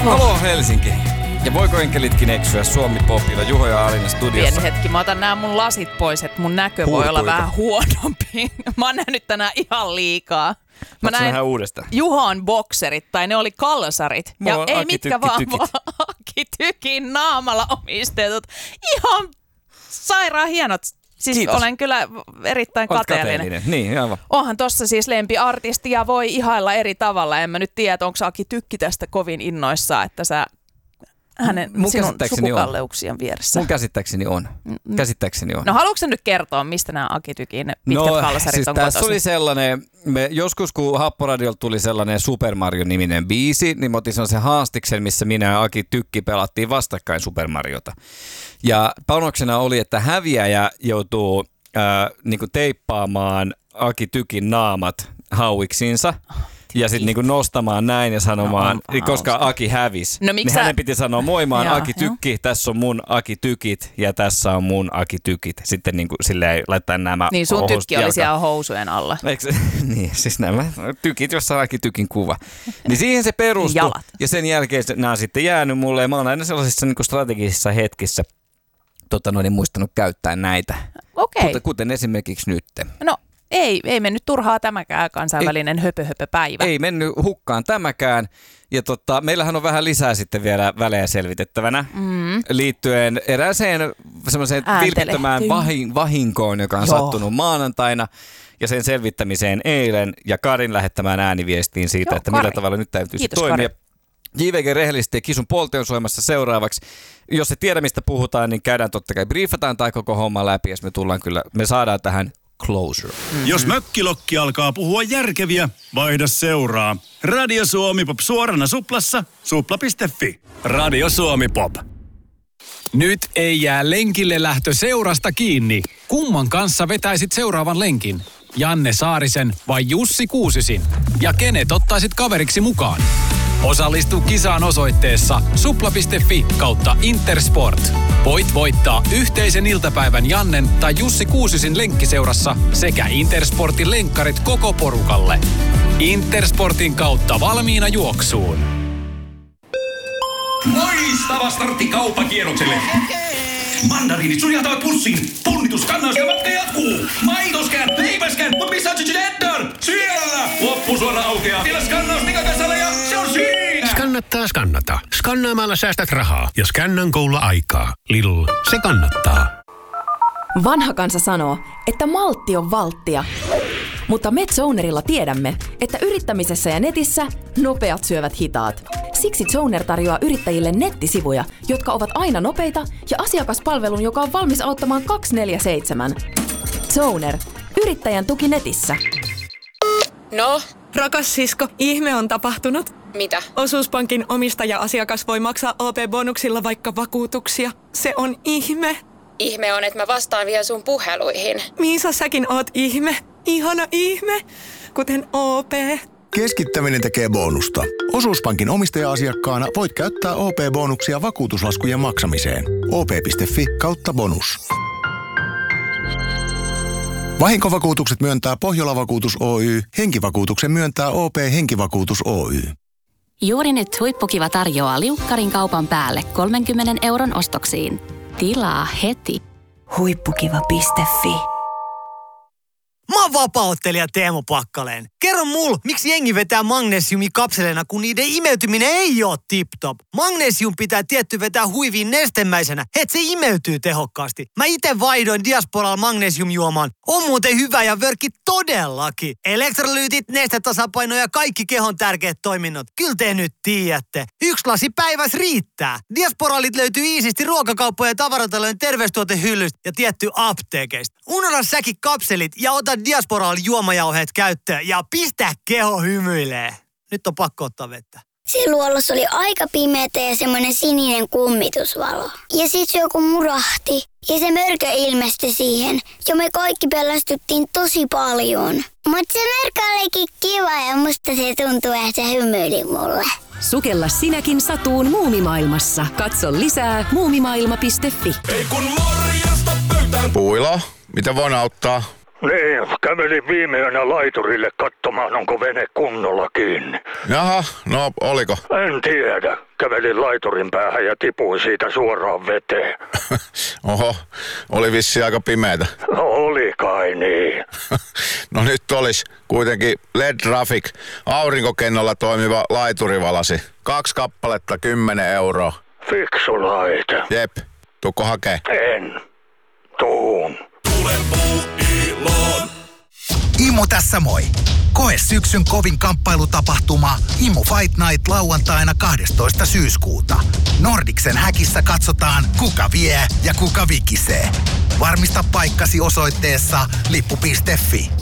Haloo Helsinki. Ja voiko enkelitkin eksyä Suomi-popilla Juho ja Alina studiossa? Pieni hetki, mä otan nämä mun lasit pois, että mun näkö voi olla vähän huonompi. Mä oon nähnyt tänään ihan liikaa. Mä näin uudestaan? Juhon bokserit, tai ne oli kalsarit. Mulla ja ei mitkä vaan Aki Tykin naamalla omistetut. Ihan sairaan hienot. Siis kiitos. Olen kyllä erittäin kateellinen. Niin, aivan. Onhan tossa siis lempiartisti ja voi ihailla eri tavalla. En mä nyt tiedä, onko Aki Tykki tästä kovin innoissaan, että sä sinun sukukalleuksien vieressä. Mun käsittääkseni on. No haluatko nyt kertoa, mistä nämä Aki Tykin pitkät kalsarit siis on kotoisin? Tässä oli sellainen, joskus kun Happoradiolta tuli sellainen Super Mario-niminen biisi, niin mä otin sellaisen haastiksen, missä minä ja Aki Tykki pelattiin vastakkain Super Mariota. Ja panoksena oli, että häviäjä joutuu niinku teippaamaan Aki Tykin naamat hauiksinsa. Ja sitten niinku nostamaan näin ja sanomaan, koska Aki hävisi, niin hänen piti sanoa moi, mä oon Aki Tykki, tässä on mun Aki Tykit ja tässä on mun Aki Tykit. Sitten niinku silleen laittaa nämä niin sun tykki oli siellä housujen alla. Niin, siis nämä tykit, jossa on Aki Tykin kuva. Niin siihen se perustui. Ja sen jälkeen nämä on sitten jäänyt mulle. Mä oon aina sellaisissa niinku strategisissa hetkissä muistanut käyttää näitä. Okei. Kuten esimerkiksi nyt. No. Ei mennyt turhaa tämäkään kansainvälinen höpö-höpö-päivä. Ei mennyt hukkaan tämäkään. Ja meillähän on vähän lisää sitten vielä välejä selvitettävänä liittyen erääseen semmoiseen vilpittömään vahinkoon, joka on sattunut maanantaina ja sen selvittämiseen eilen ja Karin lähettämään ääniviestiin siitä, että millä tavalla nyt täytyisi toimia. JVG rehellisesti ja Kisun Polte on soimassa seuraavaksi. Jos et tiedä, mistä puhutaan, niin käydään totta kai briefataan tai koko homma läpi ja me saadaan tähän closure. Jos mökkilokki alkaa puhua järkeviä, vaihda seuraa. Radio Suomi Pop suorana suplassa, supla.fi. Radio Suomi Pop. Nyt ei jää lenkille lähtö seurasta kiinni. Kumman kanssa vetäisit seuraavan lenkin? Janne Saarisen vai Jussi Kuusisin? Ja kenet ottaisit kaveriksi mukaan? Osallistu kisaan osoitteessa supla.fi/Intersport. Voit voittaa yhteisen iltapäivän Jannen tai Jussi Kuusisin lenkkiseurassa sekä Intersportin lenkkarit koko porukalle. Intersportin kautta valmiina juoksuun. Loistava startti kauppakierrokselle. Mandariinit suljeltavat pussiin. Punnitus kannas ja matka jatkuu. Maitoskään, leipäskään, mutta missä on Cheddar? Siellä! Loppusuora aukeaa. Vielä skannaus Mikakasalla ja se on siinä! Skannata. Skannaamalla säästät rahaa ja Scannan Golla aikaa. Lidl, se kannattaa. Vanha kansa sanoo, että maltti on valttia. Mutta me Zonerilla tiedämme, että yrittämisessä ja netissä nopeat syövät hitaat. Siksi Zoner tarjoaa yrittäjille nettisivuja, jotka ovat aina nopeita ja asiakaspalvelun, joka on valmis auttamaan 24/7. Zoner. Yrittäjän tuki netissä. No? Rakas sisko, ihme on tapahtunut. Mitä? Osuuspankin omistaja-asiakas voi maksaa OP-bonuksilla vaikka vakuutuksia. Se on ihme. Ihme on, että mä vastaan vielä sun puheluihin. Miisa, säkin oot ihme. Ihana ihme. Kuten OP. Keskittäminen tekee bonusta. Osuuspankin omistaja-asiakkaana voit käyttää OP-bonuksia vakuutuslaskujen maksamiseen. op.fi/bonus. Vahinkovakuutukset myöntää Pohjola-vakuutus Oy. Henkivakuutuksen myöntää OP Henkivakuutus Oy. Juuri nyt Huippukiva tarjoaa liukkarin kaupan päälle 30 € ostoksiin. Tilaa heti. Huippukiva.fi. Mä oon vapaa-ottelija Teemu Pakkaleen. Kerro mulle, miksi jengi vetää magnesiumikapseleina, kun niiden imeytyminen ei oo tip-top. Magnesium pitää tietty vetää huiviin nestemäisenä, et se imeytyy tehokkaasti. Mä ite vaihdoin Diasporal magnesiumjuomaan. On muuten hyvä ja vörkki todellakin. Elektrolyytit, nestetasapaino ja kaikki kehon tärkeät toiminnot. Kyllä te nyt tiedätte. 1 lasi päivässä riittää. Diasporalit löytyy iisisti ruokakauppojen ja tavaratalojen terveystuotehyllystä ja tietty apteekeista. Unohda säkin kapselit ja ota Diasporal juomajauheet käyttöön ja pistä keho hymyilee. Nyt on pakko ottaa vettä. Siluolossa oli aika pimeätä ja semmoinen sininen kummitusvalo. Ja sit joku murahti ja se mörkö ilmestyi siihen. Ja me kaikki pelästyttiin tosi paljon. Mutta se mörkö olikin kiva ja musta se tuntui, että se hymyili mulle. Sukella sinäkin satuun muumimaailmassa. Katso lisää muumimaailma.fi. Ei kun morjesta pöytään. Puilo, mitä voin auttaa? Niin, kävelin viime yönä laiturille katsomaan, onko vene kunnolla kiinni. Jaha, no oliko? En tiedä. Kävelin laiturin päähän ja tipuin siitä suoraan veteen. Oho, oli vissi aika pimeätä. No oli kai niin. No nyt olisi kuitenkin LED-Traffic, aurinkokennolla toimiva laiturivalasi. 2 kappaletta 10 €. Fiksu laite. Jep, tuukko hakee? En. Tuun. Tule Puuiloon. Imu tässä moi. Koe syksyn kovin kamppailutapahtuma Imu Fight Night lauantaina 12. syyskuuta. Nordicsen häkissä katsotaan, kuka vie ja kuka vikisee. Varmista paikkasi osoitteessa lippu.fi.